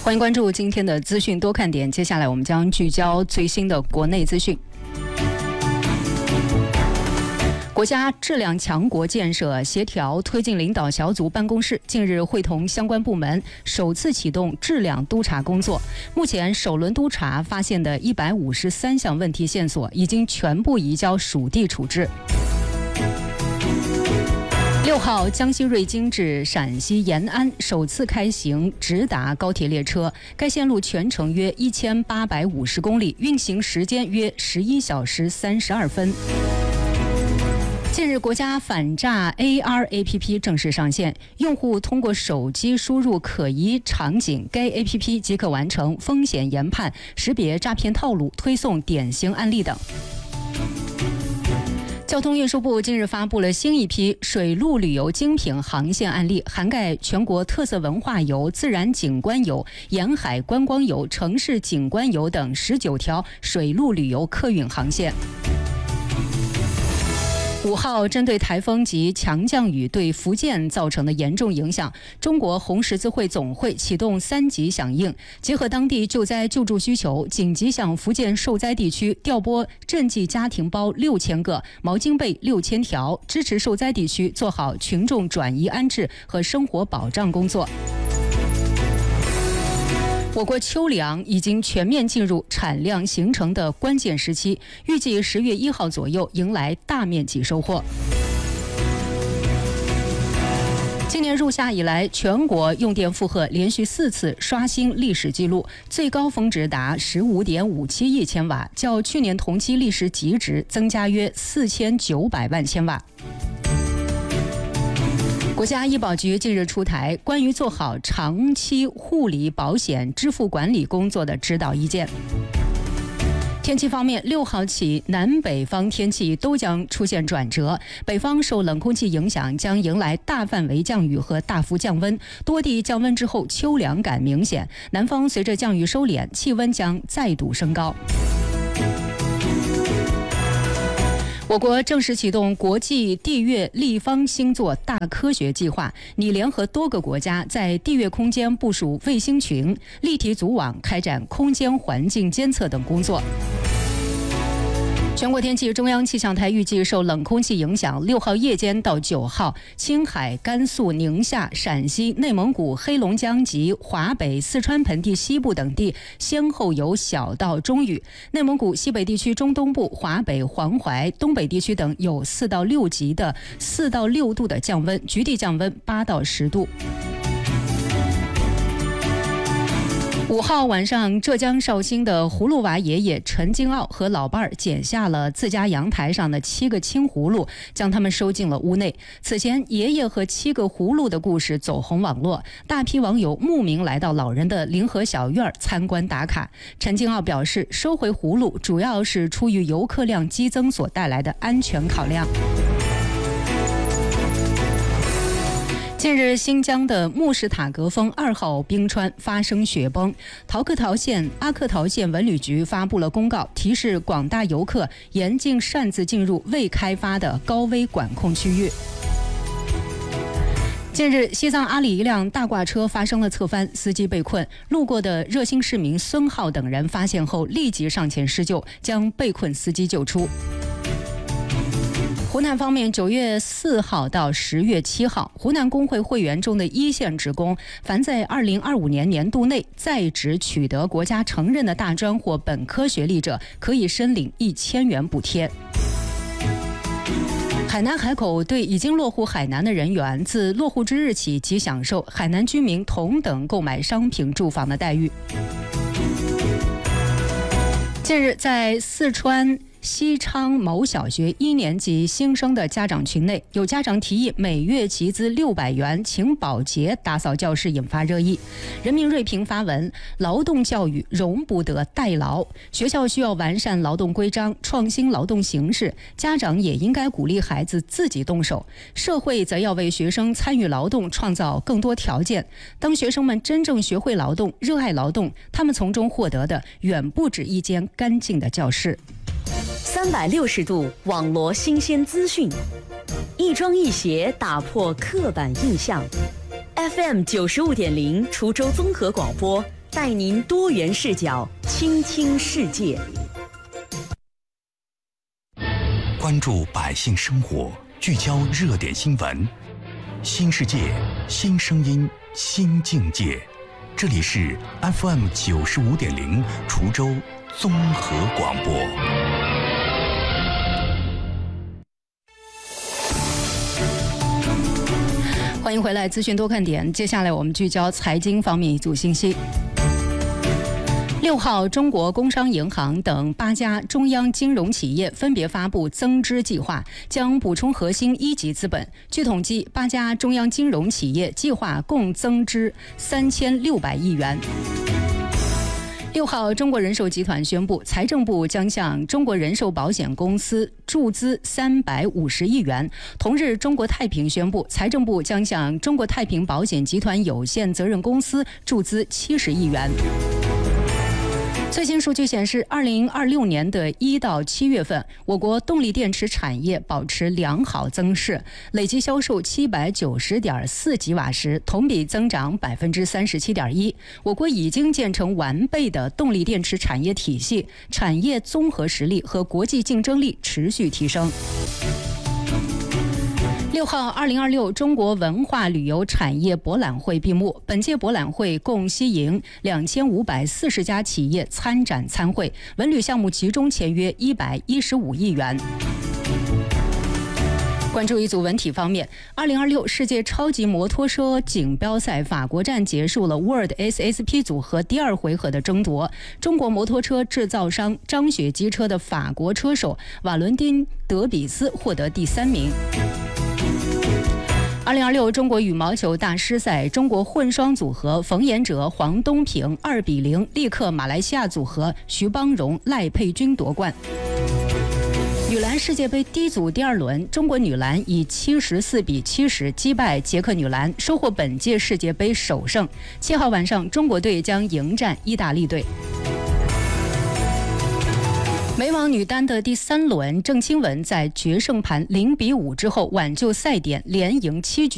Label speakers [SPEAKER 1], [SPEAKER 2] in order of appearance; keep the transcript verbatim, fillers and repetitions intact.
[SPEAKER 1] 欢迎关注今天的资讯多看点，接下来我们将聚焦最新的国内资讯。国家质量强国建设协调推进领导小组办公室近日会同相关部门首次启动质量督查工作。目前首轮督查发现的一百五十三项问题线索已经全部移交属地处置。六号，江西瑞金至陕西延安首次开行直达高铁列车，该线路全程约一千八百五十公里，运行时间约十一小时三十二分。近日，国家反诈 A R A P P 正式上线，用户通过手机输入可疑场景，该 A P P 即可完成风险研判、识别诈骗套路、推送典型案例等。交通运输部近日发布了新一批水陆旅游精品航线案例，涵盖全国特色文化游、自然景观游、沿海观光游、城市景观游等十九条水陆旅游客运航线。五号，针对台风及强降雨对福建造成的严重影响，中国红十字会总会启动三级响应，结合当地救灾救助需求，紧急向福建受灾地区调拨赈济家庭包六千个、毛巾被六千条，支持受灾地区做好群众转移安置和生活保障工作。我国秋粮已经全面进入产量形成的关键时期，预计十月一号左右迎来大面积收获。今年入夏以来，全国用电负荷连续四次刷新历史记录，最高峰值达十五点五七亿千瓦，较去年同期历史极值增加约四千九百万千瓦。国家医保局近日出台关于做好长期护理保险支付管理工作的指导意见。天气方面，六号起南北方天气都将出现转折，北方受冷空气影响，将迎来大范围降雨和大幅降温，多地降温之后秋凉感明显，南方随着降雨收敛，气温将再度升高。我国正式启动国际地月立方星座大科学计划，拟联合多个国家在地月空间部署卫星群、立体组网，开展空间环境监测等工作。全国天气，中央气象台预计受冷空气影响，六号夜间到九号，青海、甘肃、宁夏、陕西、内蒙古、黑龙江及华北、四川盆地西部等地先后有小到中雨，内蒙古西北地区中东部、华北、黄淮、东北地区等有四到六级的四到六度的降温，局地降温八到十度。五号晚上，浙江绍兴的葫芦娃爷爷陈金奥和老伴儿剪下了自家阳台上的七个青葫芦，将它们收进了屋内。此前，爷爷和七个葫芦的故事走红网络，大批网友慕名来到老人的临河小院参观打卡。陈金奥表示，收回葫芦主要是出于游客量激增所带来的安全考量。近日，新疆的木什塔格峰二号冰川发生雪崩，陶克陶县、阿克陶县文旅局发布了公告，提示广大游客严禁擅自进入未开发的高危管控区域。近日，西藏阿里一辆大挂车发生了侧翻，司机被困，路过的热心市民孙浩等人发现后立即上前施救，将被困司机救出。湖南方面，九月四号到十月七号，湖南工会会员中的一线职工，凡在二零二五年年度内在职取得国家承认的大专或本科学历者，可以申领一千元补贴。海南海口对已经落户海南的人员，自落户之日起即享受海南居民同等购买商品住房的待遇。近日，在四川西昌某小学一年级新生的家长群内，有家长提议每月集资六百元请保洁打扫教室，引发热议。人民锐评发文：劳动教育容不得代劳，学校需要完善劳动规章，创新劳动形式，家长也应该鼓励孩子自己动手，社会则要为学生参与劳动创造更多条件。当学生们真正学会劳动，热爱劳动，他们从中获得的远不止一间干净的教室。
[SPEAKER 2] 三百六十度网罗新鲜资讯，一庄一协打破刻板印象。F M 九十五点零，滁州综合广播， 带您多元视角倾听世界。
[SPEAKER 3] 关注百姓生活，聚焦热点新闻，新世界，新声音，新境界。这里是 F M 九十五点零滁州综合广播。
[SPEAKER 1] 欢迎回来，资讯多看点。接下来我们聚焦财经方面一组信息。六号，中国工商银行等八家中央金融企业分别发布增资计划，将补充核心一级资本。据统计，八家中央金融企业计划共增资三千六百亿元。六号，中国人寿集团宣布，财政部将向中国人寿保险公司注资三百五十亿元。同日，中国太平宣布，财政部将向中国太平保险集团有限责任公司注资七十亿元。最新数据显示，二零二六年的一到七月份，我国动力电池产业保持良好增势，累计销售七百九十点四吉瓦时，同比增长百分之三十七点一。我国已经建成完备的动力电池产业体系，产业综合实力和国际竞争力持续提升。六号，二零二六中国文化旅游产业博览会闭幕。本届博览会共吸引两千五百四十家企业参展参会，文旅项目集中签约一百一十五亿元。关注一组文体方面，二零二六世界超级摩托车锦标赛法国站结束了 World S S P 组合第二回合的争夺。中国摩托车制造商张雪机车的法国车手瓦伦丁·德比斯获得第三名。二零二六中国羽毛球大师赛，中国混双组合冯妍哲、黄东萍二比零力克马来西亚组合徐邦荣、赖佩君夺冠。女篮世界杯 D 组第二轮，中国女篮以七十四比七十击败捷克女篮，收获本届世界杯首胜。七号晚上，中国队将迎战意大利队。美网女单的第三轮，郑钦文在决胜盘零比五之后挽救赛点，连赢七局。